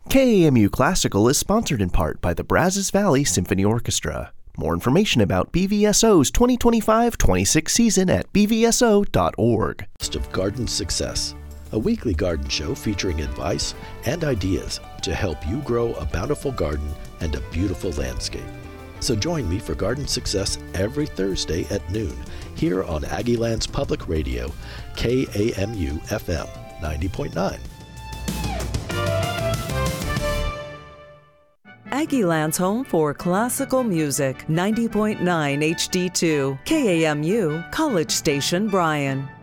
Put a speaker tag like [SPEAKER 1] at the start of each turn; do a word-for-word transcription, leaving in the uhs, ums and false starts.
[SPEAKER 1] K A M U Classical is sponsored in part by the Brazos Valley Symphony Orchestra. More information about B V S O's twenty twenty-five twenty-six season at b v s o dot org.
[SPEAKER 2] Of Garden Success, a weekly garden show featuring advice and ideas to help you grow a bountiful garden and a beautiful landscape. So join me for Garden Success every Thursday at noon here on Aggieland's Public Radio, K A M U F M ninety point nine.
[SPEAKER 3] Aggieland's home for classical music, ninety point nine H D two, K A M U, College Station, Bryan.